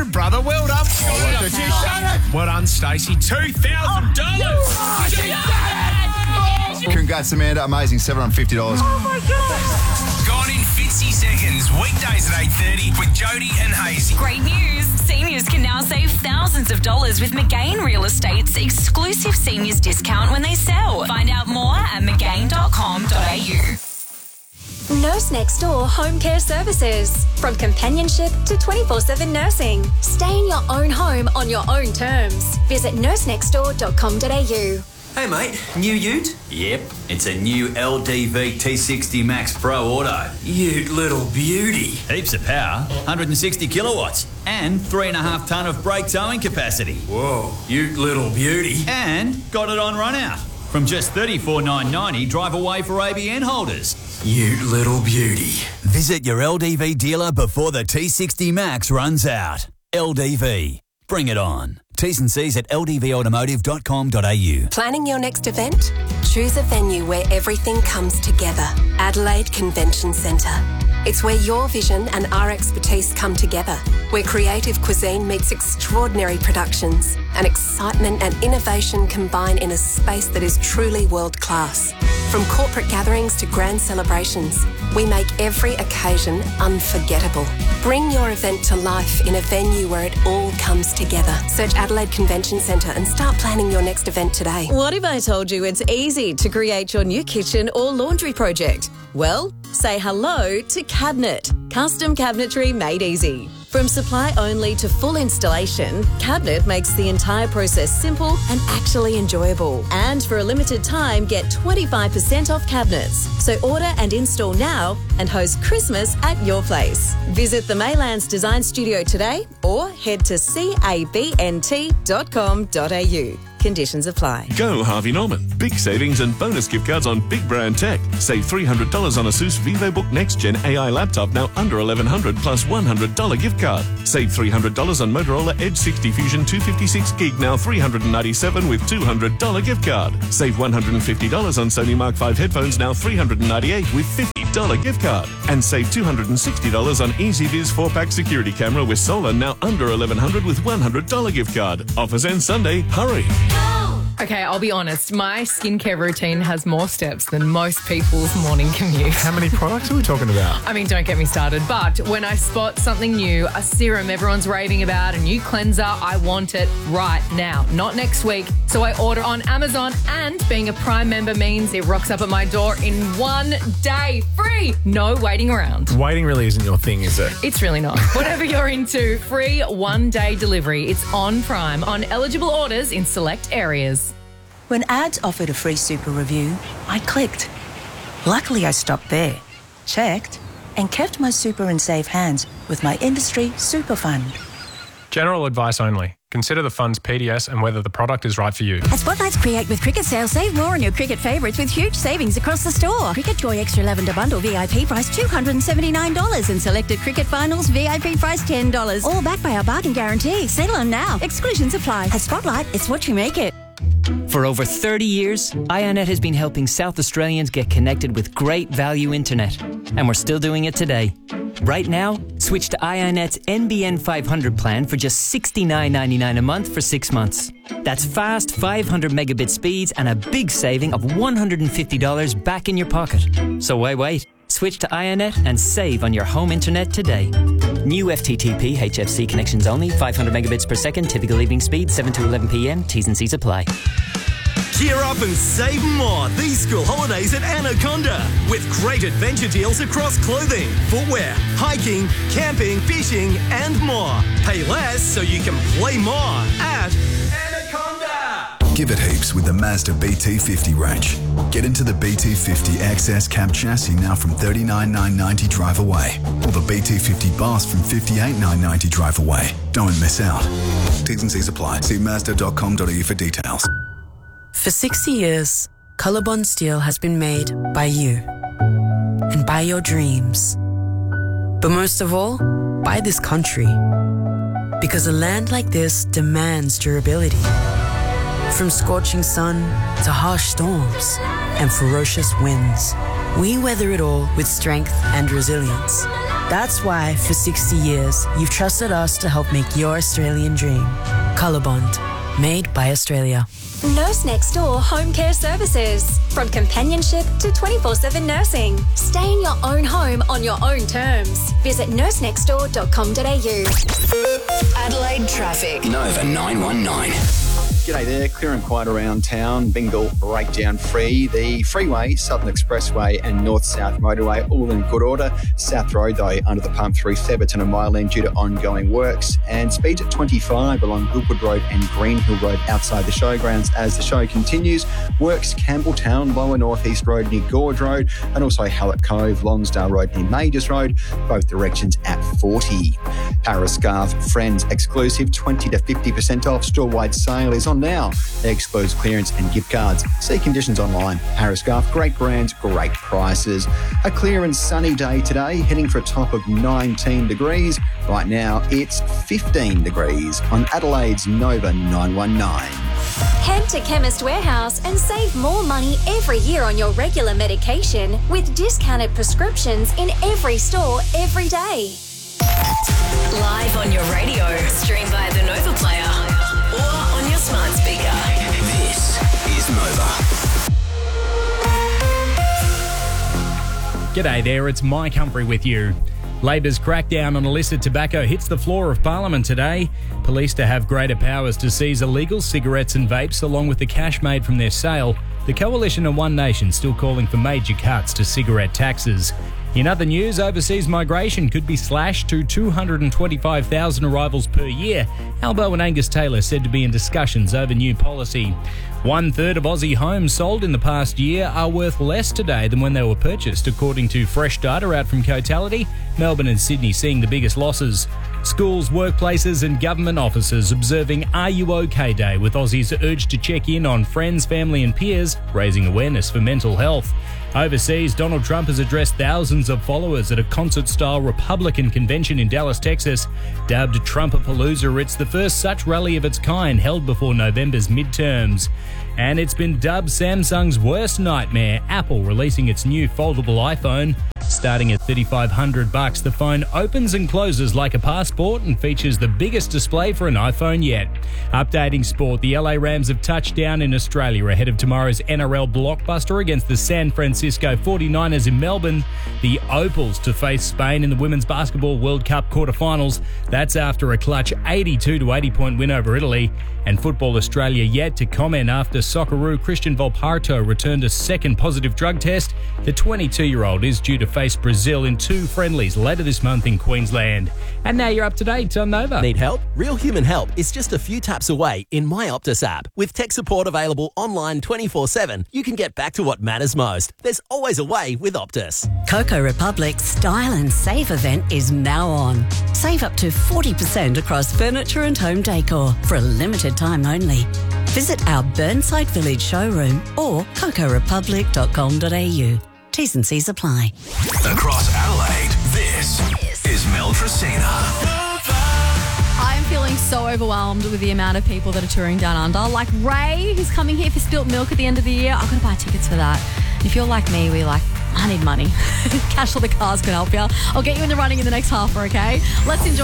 brother. Well done. Well done, Stacey. $2,000. Congrats, Amanda. Amazing. $750. Oh, my God. Gone in 50 seconds. Weekdays at 8:30 with Jody and Hazy. Great news. Seniors can now save thousands of dollars with McGain Real Estate's exclusive seniors discount when they sell. Find out more at mcgain.com.au. Nurse Next Door Home Care Services. From companionship to 24/7 nursing. Stay in your own home on your own terms. Visit nursenextdoor.com.au. Hey mate, new ute? Yep, it's a new LDV T60 Max Pro Auto. Ute little beauty. Heaps of power, 160 kilowatts, and 3.5 tonne of brake towing capacity. Whoa, ute little beauty. And got it on run out. From just $34,990 drive away for ABN holders. Ute little beauty. Visit your LDV dealer before the T60 Max runs out. LDV. Bring it on. T's and C's at ldvautomotive.com.au. Planning your next event? Choose a venue where everything comes together. Adelaide Convention Centre. It's where your vision and our expertise come together, where creative cuisine meets extraordinary productions and excitement and innovation combine in a space that is truly world-class. From corporate gatherings to grand celebrations, we make every occasion unforgettable. Bring your event to life in a venue where it all comes together. Search Adelaide Convention Centre and start planning your next event today. What if I told you it's easy to create your new kitchen or laundry project? Well, say hello to Cabinet. Custom cabinetry made easy. From supply only to full installation, Cabinet makes the entire process simple and actually enjoyable. And for a limited time, get 25% off cabinets. So order and install now and host Christmas at your place. Visit the Maylands Design Studio today or head to cabnt.com.au. Conditions apply. Go Harvey Norman. Big savings and bonus gift cards on big brand tech. Save $300 on ASUS VivoBook Next Gen AI laptop now under $1,100 plus $100 gift card. Save $300 on Motorola Edge 60 Fusion 256 gig now $397 with $200 gift card. Save $150 on Sony Mark 5 headphones now $398 with $50 gift card. And save $260 on EasyViz 4-pack security camera with solar now under $1,100 with $100 gift card. Offers end Sunday. Hurry. Okay, I'll be honest. My skincare routine has more steps than most people's morning commute. How many products are we talking about? I mean, don't get me started. But when I spot something new, a serum everyone's raving about, a new cleanser, I want it right now, not next week. So I order on Amazon, and being a Prime member means it rocks up at my door in 1 day. Free! No waiting around. Waiting really isn't your thing, is it? It's really not. Whatever you're into, free 1-day delivery. It's on Prime on eligible orders in select areas. When ads offered a free super review, I clicked. Luckily, I stopped there, checked, and kept my super in safe hands with my industry super fund. General advice only. Consider the fund's PDS and whether the product is right for you. At Spotlight's Create with Cricket sale, save more on your cricket favourites with huge savings across the store. Cricket Joy Extra Lavender Bundle VIP price $279 and selected Cricket Finals VIP price $10. All backed by our bargain guarantee. Sale on now. Exclusions apply. At Spotlight, it's what you make it. For over 30 years, IONET has been helping South Australians get connected with great value internet. And we're still doing it today. Right now, switch to IONET's NBN 500 plan for just $69.99 a month for 6 months. That's fast 500 megabit speeds and a big saving of $150 back in your pocket. So why wait? Switch to IONET and save on your home internet today. New FTTP HFC connections only, 500 megabits per second, typical evening speed, 7 to 11 p.m. T's and C's apply. Gear up and save more these school holidays at Anaconda with great adventure deals across clothing, footwear, hiking, camping, fishing and more. Pay less so you can play more at Anaconda. Give it heaps with the Mazda BT50 range. Get into the BT50 XS cab chassis now from $39,990 drive away, or the BT50 Boss from $58,990 drive away. Don't miss out. T's and C's apply. See Mazda.com.au for details. For 60 years, Colorbond Steel has been made by you and by your dreams. But most of all, by this country. Because a land like this demands durability. From scorching sun to harsh storms and ferocious winds, we weather it all with strength and resilience. That's why, for 60 years, you've trusted us to help make your Australian dream. Colorbond, made by Australia. Nurse Next Door Home Care Services. From companionship to 24/7 nursing. Stay in your own home on your own terms. Visit nursenextdoor.com.au. Adelaide traffic. Nova 919. G'day there, clear and quiet around town. Bengal breakdown free. The freeway, Southern Expressway and North-South Motorway all in good order. South Road though under the pump through Theberton and Mile End due to ongoing works. And speeds at 25 along Goodwood Road and Green Hill Road outside the showgrounds as the show continues. Works Campbelltown, Lower North East Road near Gorge Road and also Hallett Cove, Lonsdale Road near Majors Road, both directions at 40. Parascarf Friends exclusive 20 to 50% off store-wide sale is on now. It excludes clearance and gift cards. See conditions online. Parascarf, great brands, great prices. A clear and sunny day today, heading for a top of 19 degrees. Right now, it's 15 degrees on Adelaide's Nova 919. Head to Chemist Warehouse and save more money every year on your regular medication with discounted prescriptions in every store every day. Live on your radio, stream via the Nova Player or on your smart speaker. This is Nova. G'day there, it's Mike Humphrey with you. Labor's crackdown on illicit tobacco hits the floor of Parliament today. Police to have greater powers to seize illegal cigarettes and vapes along with the cash made from their sale. The Coalition and One Nation still calling for major cuts to cigarette taxes. In other news, overseas migration could be slashed to 225,000 arrivals per year. Albo and Angus Taylor said to be in discussions over new policy. 1/3 of Aussie homes sold in the past year are worth less today than when they were purchased, according to fresh data out from Cotality. Melbourne and Sydney seeing the biggest losses. Schools, workplaces and government offices observing Are You OK Day with Aussies urged to check in on friends, family and peers, raising awareness for mental health. Overseas, Donald Trump has addressed thousands of followers at a concert-style Republican convention in Dallas, Texas. Dubbed Trumpapalooza, it's the first such rally of its kind held before November's midterms. And it's been dubbed Samsung's worst nightmare, Apple releasing its new foldable iPhone. Starting at $3,500, the phone opens and closes like a passport and features the biggest display for an iPhone yet. Updating sport, the LA Rams have touched down in Australia ahead of tomorrow's NRL blockbuster against the San Francisco 49ers in Melbourne. The Opals to face Spain in the Women's Basketball World Cup quarterfinals. That's after a clutch 82 to 80 point win over Italy. And Football Australia yet to comment after Socceroo Christian Volparto returned a second positive drug test. The 22-year-old is due to face Brazil in 2 friendlies later this month in Queensland. And now you're up to date on Nova. Need help? Real human help is just a few taps away in My Optus app. With tech support available online 24/7, you can get back to what matters most. There's always a way with Optus. Coco Republic's Style and Save event is now on. Save up to 40% across furniture and home decor for a limited time only. Visit our Burnside Village showroom or cocorepublic.com.au. T's and C's apply. Across Adelaide, this is Mel Tracina. I'm feeling so overwhelmed with the amount of people that are touring down under. Like Ray, who's coming here for Spilt Milk at the end of the year. I've got to buy tickets for that. If you're like me, I need money. Cash for the cars can help you. I'll get you in the running in the next half, okay? Let's enjoy